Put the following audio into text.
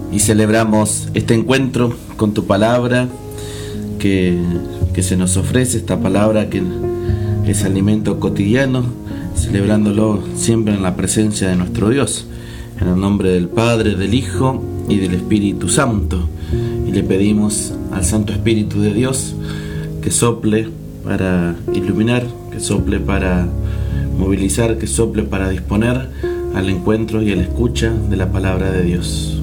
y celebramos este encuentro con tu palabra que se nos ofrece, esta palabra que es alimento cotidiano, celebrándolo siempre en la presencia de nuestro Dios, en el nombre del Padre, del Hijo y del Espíritu Santo. Y le pedimos al Santo Espíritu de Dios que sople para iluminar, que sople para movilizar, que sople para disponer al encuentro y a la escucha de la palabra de Dios.